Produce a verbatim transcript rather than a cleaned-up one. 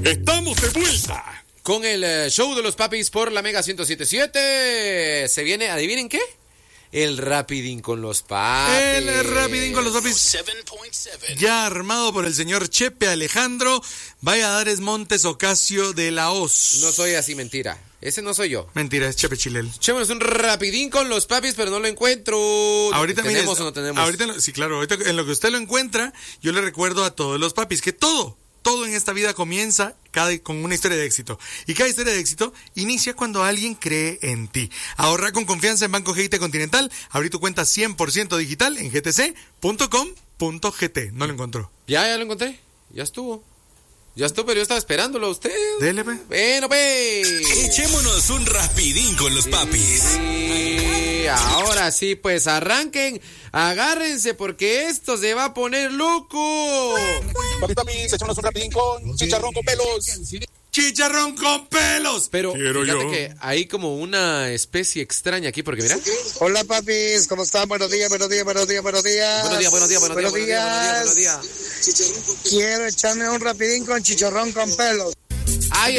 Estamos de vuelta con el uh, show de los papis por la Mega ciento siete punto siete. Se viene, ¿adivinen qué? El Rapidín con los papis. El Rapidín con los papis. Ya armado por el señor Chepe Alejandro Valladares Montes Ocasio de la Hoz. No soy así, mentira. Ese no soy yo. Mentira, es Chepe Chilel. Echémonos un Rapidín con los papis, pero no lo encuentro. Ahorita ¿Tenemos mire, o no tenemos? Ahorita, sí, claro. Ahorita en lo que usted lo encuentra, yo le recuerdo a todos los papis que todo, todo en esta vida comienza cada, con una historia de éxito. Y cada historia de éxito inicia cuando alguien cree en ti. Ahorra con confianza en Banco G T Continental. Abrí tu cuenta cien por ciento digital en g t c punto com punto g t. ¿No lo encontró? Ya, ya lo encontré. Ya estuvo. Ya estuvo, pero yo estaba esperándolo a usted. Dele, pe. Bueno, pe. Echémonos un Rapidín con los sí, papis. Sí, ahora sí, pues arranquen, agárrense porque esto se va a poner loco. Papi, papi, echémonos un Rapidín con chicharrón con pelos. ¡Chicharrón con pelos! Pero Quiero fíjate yo. que hay como una especie extraña aquí, porque mira. Hola papis, ¿cómo están? Buenos días, buenos días, buenos días, buenos días. Buenos días, buenos días, buenos días, buenos días, buenos días, buenos días. Quiero echarme un Rapidín con chicharrón con pelos.